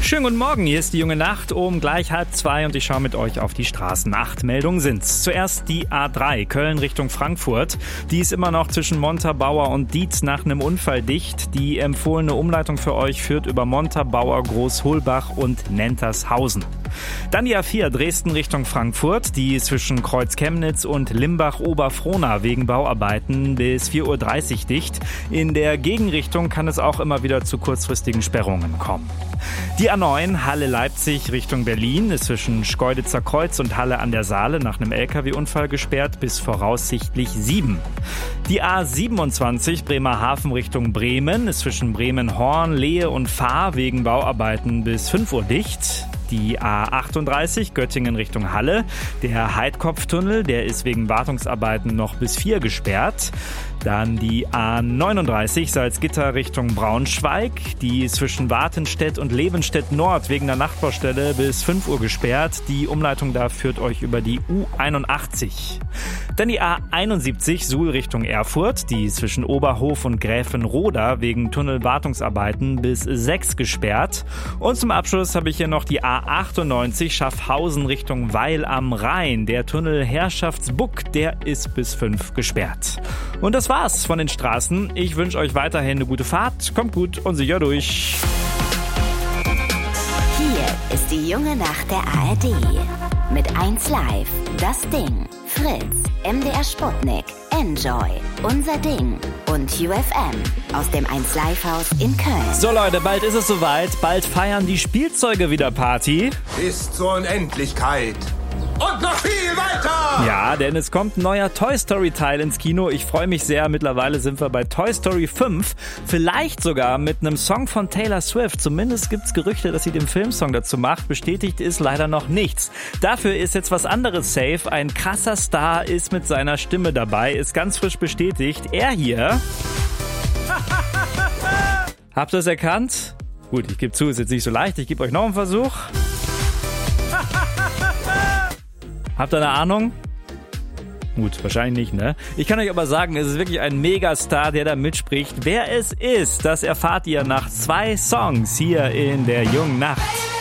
Schönen guten Morgen, hier ist die junge Nacht um gleich 1:30 und ich schaue mit euch auf die Straßen. 8 Meldungen sind's. Zuerst die A3, Köln Richtung Frankfurt. Die ist immer noch zwischen Montabaur und Dietz nach einem Unfall dicht. Die empfohlene Umleitung für euch führt über Montabaur, Großholbach und Nentershausen. Dann die A4, Dresden Richtung Frankfurt. Die ist zwischen Kreuz-Chemnitz und Limbach-Oberfrohna wegen Bauarbeiten bis 4:30 Uhr dicht. In der Gegenrichtung kann es auch immer wieder zu kurzfristigen Sperrungen kommen. Die A9 Halle-Leipzig Richtung Berlin ist zwischen Schkeuditzer Kreuz und Halle an der Saale nach einem LKW-Unfall gesperrt bis voraussichtlich 7. Die A27 Bremerhaven Richtung Bremen ist zwischen Bremen-Horn, Lehe und Fahr wegen Bauarbeiten bis 5 Uhr dicht. Die A38 Göttingen Richtung Halle. Der Heidkopftunnel, der ist wegen Wartungsarbeiten noch bis 4 gesperrt. Dann die A39 Salzgitter Richtung Braunschweig. Die ist zwischen Wartenstedt und Levenstedt Nord wegen der Nachtbaustelle bis 5 Uhr gesperrt. Die Umleitung da führt euch über die U81. Dann die A71 Suhl Richtung Erfurt. Die ist zwischen Oberhof und Gräfenroda wegen Tunnelwartungsarbeiten bis 6 gesperrt. Und zum Abschluss habe ich hier noch die A98 Schaffhausen Richtung Weil am Rhein. Der Tunnel Herrschaftsbuck, der ist bis 5 gesperrt. Und das war's von den Straßen. Ich wünsche euch weiterhin eine gute Fahrt. Kommt gut und sicher durch. Hier ist die junge Nacht der ARD. Mit 1 Live, das Ding, Fritz, MDR Sputnik, Enjoy, Unser Ding und UFM aus dem 1 Live Haus in Köln. So Leute, bald ist es soweit. Bald feiern die Spielzeuge wieder Party. Bis zur Unendlichkeit. Und noch viel weiter! Ja, denn es kommt ein neuer Toy Story Teil ins Kino. Ich freue mich sehr. Mittlerweile sind wir bei Toy Story 5. Vielleicht sogar mit einem Song von Taylor Swift. Zumindest gibt's Gerüchte, dass sie den Filmsong dazu macht. Bestätigt ist leider noch nichts. Dafür ist jetzt was anderes safe. Ein krasser Star ist mit seiner Stimme dabei. Ist ganz frisch bestätigt. Er hier. Habt ihr es erkannt? Gut, ich gebe zu, ist jetzt nicht so leicht. Ich gebe euch noch einen Versuch. Habt ihr eine Ahnung? Gut, wahrscheinlich nicht, ne? Ich kann euch aber sagen, es ist wirklich ein Megastar, der da mitspricht. Wer es ist, das erfahrt ihr nach 2 Songs hier in der jungen Nacht.